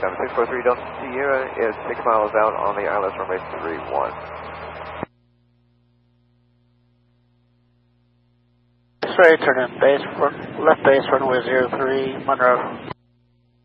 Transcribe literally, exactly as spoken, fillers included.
seven six four three Delta Sierra is six miles out on the I L S runway three one. X-ray, turn in base, left base, runway zero three, Monroe.